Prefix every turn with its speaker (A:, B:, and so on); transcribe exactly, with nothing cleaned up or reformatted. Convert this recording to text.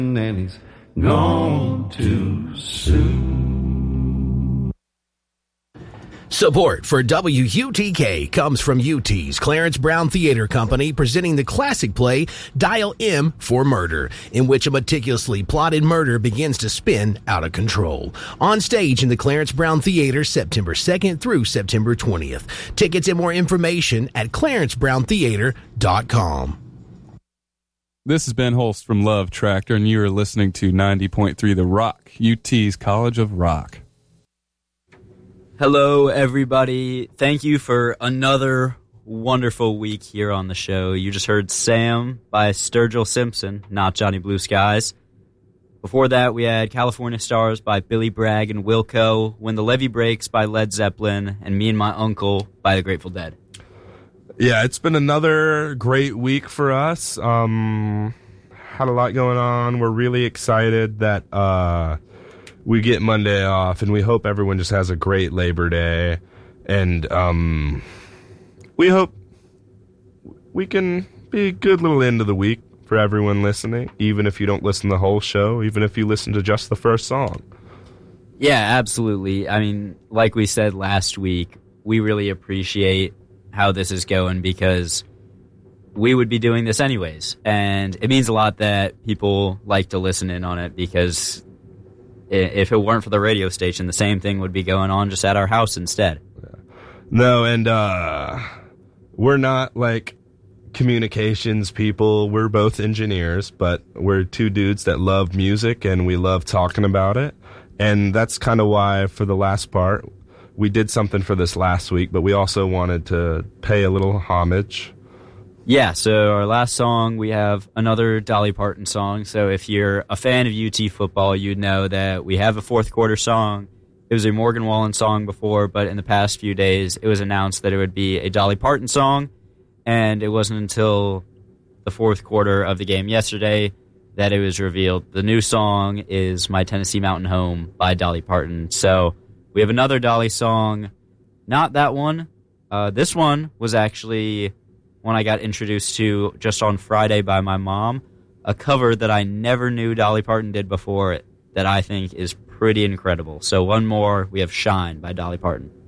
A: and he's gone too soon.
B: Support for W U T K comes from U T's Clarence Brown Theater Company, presenting the classic play Dial M for Murder, in which a meticulously plotted murder begins to spin out of control. On stage in the Clarence Brown Theater, September second through September twentieth. Tickets and more information at clarence brown theater dot com.
C: This is Ben Holst from Love Tractor, and you are listening to ninety point three The Rock, U T's College of Rock.
D: Hello, everybody. Thank you for another wonderful week here on the show. You just heard Sam by Sturgill Simpson, not Johnny Blue Skies. Before that, we had California Stars by Billy Bragg and Wilco, When the Levee Breaks by Led Zeppelin, and Me and My Uncle by the Grateful Dead.
E: Yeah, it's been another great week for us. Um, had a lot going on. We're really excited that uh, we get Monday off, and we hope everyone just has a great Labor Day. And um, we hope we can be a good little end of the week for everyone listening, even if you don't listen to the whole show, even if you listen to just the first song.
D: Yeah, absolutely. I mean, like we said last week, we really appreciate how this is going because we would be doing this anyways. And it means a lot that people like to listen in on it because if it weren't for the radio station, the same thing would be going on just at our house instead.
E: No, and uh, we're not like communications people. We're both engineers, but we're two dudes that love music and we love talking about it. And that's kind of why for the last part, we did something for this last week, but we also wanted to pay a little homage.
D: Yeah, so our last song, we have another Dolly Parton song. So if you're a fan of U T football, you'd know that we have a fourth quarter song. It was a Morgan Wallen song before, but in the past few days, it was announced that it would be a Dolly Parton song. And it wasn't until the fourth quarter of the game yesterday that it was revealed. The new song is My Tennessee Mountain Home by Dolly Parton. So we have another Dolly song, not that one. Uh, this one was actually one I got introduced to just on Friday by my mom, a cover that I never knew Dolly Parton did before that I think is pretty incredible. So one more, we have Shine by Dolly Parton.